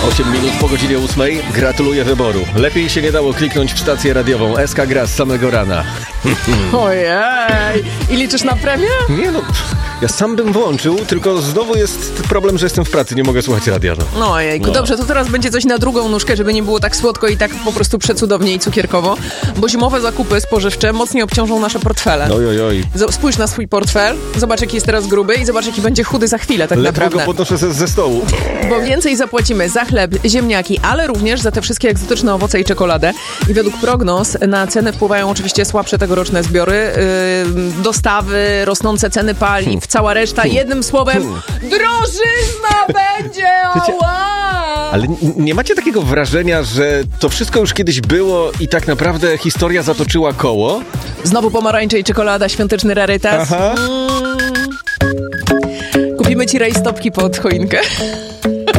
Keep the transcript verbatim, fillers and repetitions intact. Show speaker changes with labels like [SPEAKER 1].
[SPEAKER 1] osiem minut po godzinie ósmej. Gratuluję wyboru. Lepiej się nie dało kliknąć w stację radiową. S K gra z samego rana.
[SPEAKER 2] Ojej! I liczysz na premię?
[SPEAKER 1] Nie no, ja sam bym włączył, tylko znowu jest problem, że jestem w pracy, nie mogę słuchać radia. No,
[SPEAKER 2] no ojejku, no. Dobrze, to teraz będzie coś na drugą nóżkę, żeby nie było tak słodko i tak po prostu przecudownie i cukierkowo, bo zimowe zakupy spożywcze mocniej obciążą nasze portfele.
[SPEAKER 1] Oj, oj, oj.
[SPEAKER 2] Spójrz na swój portfel, zobacz jaki jest teraz gruby i zobacz jaki będzie chudy za chwilę tak
[SPEAKER 1] Ledwo
[SPEAKER 2] naprawdę.
[SPEAKER 1] go podnoszę ze, ze stołu.
[SPEAKER 2] Bo więcej zapłacimy za chleb, ziemniaki, ale również za te wszystkie egzotyczne owoce i czekoladę. I według prognoz na ceny wpływają oczywiście słabsze tegoroczne zbiory, yy, dostawy, rosnące ceny paliw, cała reszta. Jednym słowem, drożyzna będzie! Ała!
[SPEAKER 1] Ale nie macie takiego wrażenia, że to wszystko już kiedyś było i tak naprawdę historia zatoczyła koło?
[SPEAKER 2] Znowu pomarańcze i czekolada, świąteczny rarytas.
[SPEAKER 1] Aha.
[SPEAKER 2] Mm. Kupimy ci rajstopki pod choinkę.